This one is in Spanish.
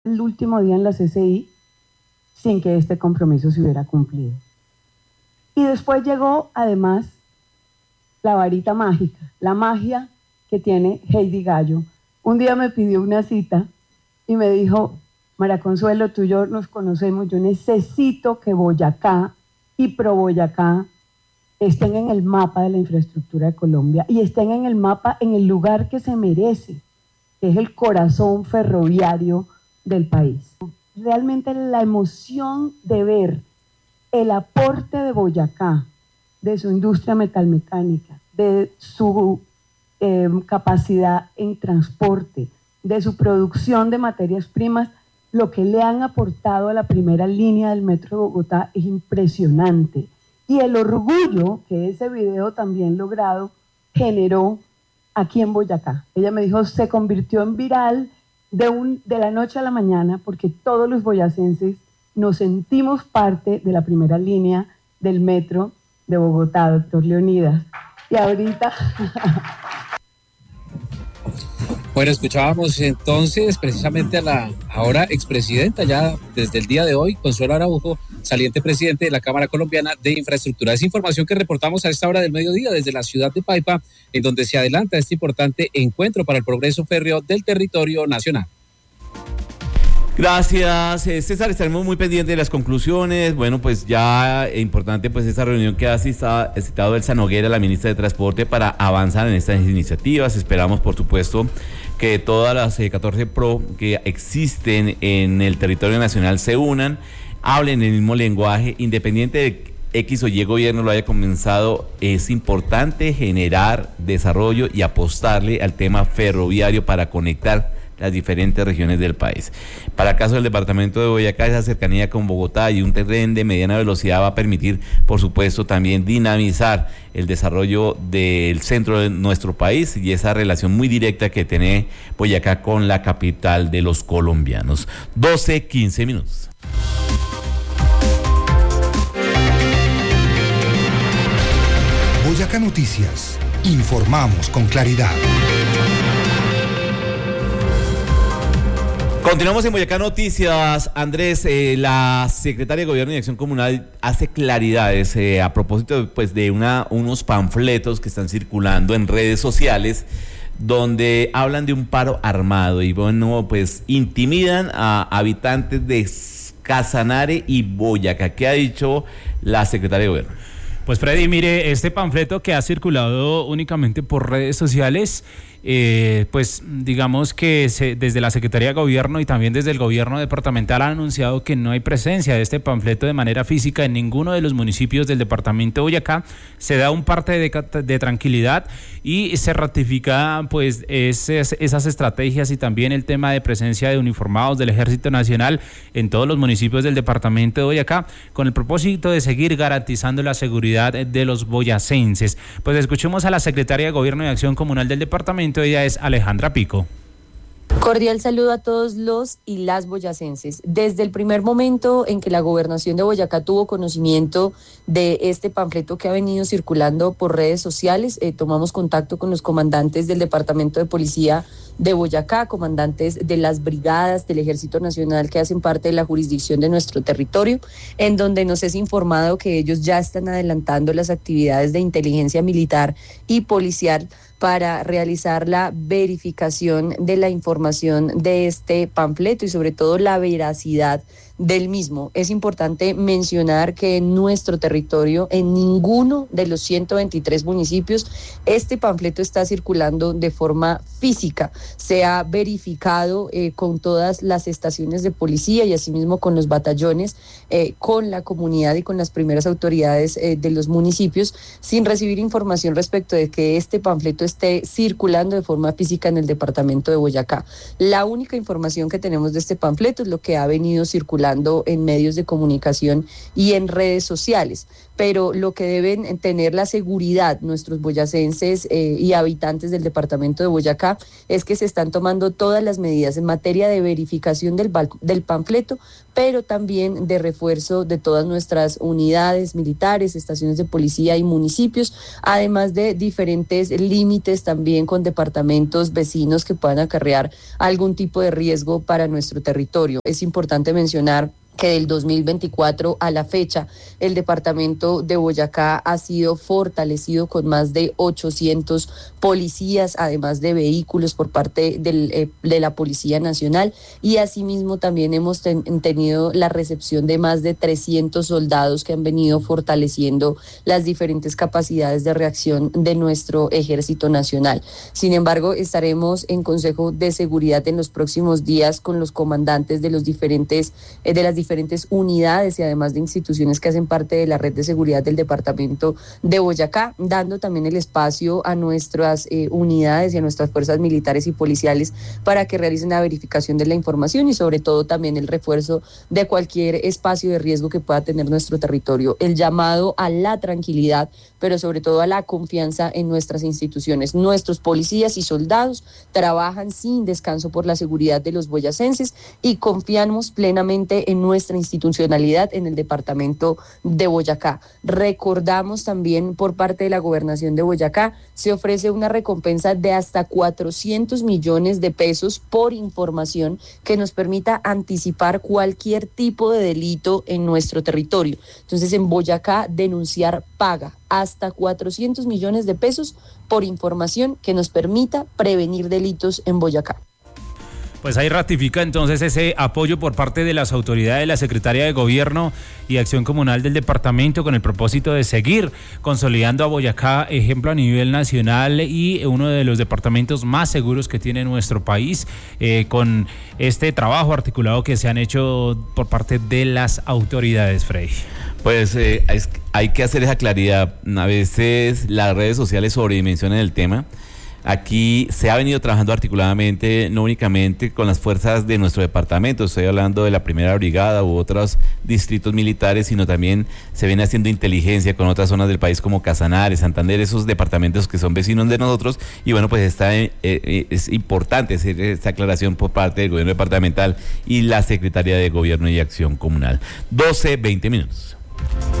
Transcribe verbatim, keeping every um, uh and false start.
el último día en la C C I sin que este compromiso se hubiera cumplido. Y después llegó, además, la varita mágica, la magia que tiene Heidi Gallo. Un día me pidió una cita y me dijo: María Consuelo, tú y yo nos conocemos, yo necesito que Boyacá y Pro Boyacá estén en el mapa de la infraestructura de Colombia y estén en el mapa en el lugar que se merece, que es el corazón ferroviario del país. Realmente la emoción de ver el aporte de Boyacá, de su industria metalmecánica, de su eh, capacidad en transporte, de su producción de materias primas, lo que le han aportado a la primera línea del Metro de Bogotá es impresionante. Y el orgullo que ese video también logrado generó aquí en Boyacá. Ella me dijo, se convirtió en viral de, un, de la noche a la mañana porque todos los boyacenses nos sentimos parte de la primera línea del Metro de Bogotá, doctor Leonidas. Y ahorita... Bueno, escuchábamos entonces precisamente a la ahora expresidenta, ya desde el día de hoy, Consuelo Araujo, saliente presidente de la Cámara Colombiana de Infraestructura. Es información que reportamos a esta hora del mediodía desde la ciudad de Paipa, en donde se adelanta este importante encuentro para el progreso férreo del territorio nacional. Gracias, César, estaremos muy pendientes de las conclusiones. Bueno, pues ya es importante pues esa reunión que ha citado Elsa Noguera, la ministra de Transporte, para avanzar en estas iniciativas. Esperamos, por supuesto, que todas las eh, catorce Pro que existen en el territorio nacional se unan, hablen el mismo lenguaje, independiente de X o Y gobierno lo haya comenzado. Es importante generar desarrollo y apostarle al tema ferroviario para conectar las diferentes regiones del país. Para el caso del departamento de Boyacá, esa cercanía con Bogotá y un tren de mediana velocidad va a permitir, por supuesto, también dinamizar el desarrollo del centro de nuestro país y esa relación muy directa que tiene Boyacá con la capital de los colombianos. doce, quince minutos. Boyacá Noticias. Informamos con claridad. Continuamos en Boyacá Noticias. Andrés, eh, la secretaria de Gobierno y Acción Comunal hace claridades eh, a propósito pues, de una, unos panfletos que están circulando en redes sociales donde hablan de un paro armado y bueno, pues intimidan a habitantes de Casanare y Boyacá. ¿Qué ha dicho la secretaria de Gobierno? Pues Freddy, mire, este panfleto que ha circulado únicamente por redes sociales, eh, pues digamos que se, desde la Secretaría de Gobierno y también desde el Gobierno departamental han anunciado que no hay presencia de este panfleto de manera física en ninguno de los municipios del departamento de Boyacá. Se da un parte de, de tranquilidad y se ratifica pues esas, esas estrategias y también el tema de presencia de uniformados del Ejército Nacional en todos los municipios del departamento de Boyacá con el propósito de seguir garantizando la seguridad de los boyacenses. Pues escuchemos a la secretaria de Gobierno y Acción Comunal del departamento. Ella es Alejandra Pico. Cordial saludo a todos los y las boyacenses. Desde el primer momento en que la Gobernación de Boyacá tuvo conocimiento de este panfleto que ha venido circulando por redes sociales, eh, tomamos contacto con los comandantes del Departamento de Policía de Boyacá, comandantes de las brigadas del Ejército Nacional que hacen parte de la jurisdicción de nuestro territorio, en donde nos es informado que ellos ya están adelantando las actividades de inteligencia militar y policial para realizar la verificación de la información de este panfleto y sobre todo la veracidad del mismo. Es importante mencionar que en nuestro territorio, en ninguno de los ciento veintitrés municipios, este panfleto está circulando de forma física. Se ha verificado eh, con todas las estaciones de policía y asimismo con los batallones, eh, con la comunidad y con las primeras autoridades eh, de los municipios, sin recibir información respecto de que este panfleto esté circulando de forma física en el departamento de Boyacá. La única información que tenemos de este panfleto es lo que ha venido circulando en medios de comunicación y en redes sociales, pero lo que deben tener la seguridad nuestros boyacenses eh, y habitantes del departamento de Boyacá es que se están tomando todas las medidas en materia de verificación del, del panfleto, pero también de refuerzo de todas nuestras unidades militares, estaciones de policía y municipios, además de diferentes límites límites también con departamentos vecinos que puedan acarrear algún tipo de riesgo para nuestro territorio. Es importante mencionar que del dos mil veinticuatro a la fecha, el departamento de Boyacá ha sido fortalecido con más de ochocientos policías, además de vehículos por parte del, eh, de la Policía Nacional, y asimismo también hemos ten, tenido la recepción de más de trescientos soldados que han venido fortaleciendo las diferentes capacidades de reacción de nuestro Ejército Nacional. Sin embargo, estaremos en Consejo de Seguridad en los próximos días con los comandantes de los diferentes eh, de las diferentes unidades y además de instituciones que hacen parte de la red de seguridad del departamento de Boyacá, dando también el espacio a nuestras eh, unidades y a nuestras fuerzas militares y policiales para que realicen la verificación de la información y sobre todo también el refuerzo de cualquier espacio de riesgo que pueda tener nuestro territorio. El llamado a la tranquilidad, pero sobre todo a la confianza en nuestras instituciones. Nuestros policías y soldados trabajan sin descanso por la seguridad de los boyacenses y confiamos plenamente en nuestra institucionalidad en el departamento de Boyacá. Recordamos también por parte de la Gobernación de Boyacá, se ofrece una recompensa de hasta cuatrocientos millones de pesos por información que nos permita anticipar cualquier tipo de delito en nuestro territorio. Entonces, en Boyacá, denunciar paga hasta cuatrocientos millones de pesos por información que nos permita prevenir delitos en Boyacá. Pues ahí ratifica entonces ese apoyo por parte de las autoridades, la Secretaría de Gobierno y Acción Comunal del departamento con el propósito de seguir consolidando a Boyacá, ejemplo a nivel nacional y uno de los departamentos más seguros que tiene nuestro país, eh, con este trabajo articulado que se han hecho por parte de las autoridades, Frey. Pues eh, es, hay que hacer esa claridad. A veces las redes sociales sobredimensionan el tema. Aquí se ha venido trabajando articuladamente, no únicamente con las fuerzas de nuestro departamento, estoy hablando de la Primera Brigada u otros distritos militares, sino también se viene haciendo inteligencia con otras zonas del país como Casanares, Santander, esos departamentos que son vecinos de nosotros, y bueno, pues está, eh, eh, es importante hacer esta aclaración por parte del gobierno departamental y la Secretaría de Gobierno y Acción Comunal. doce, veinte minutos.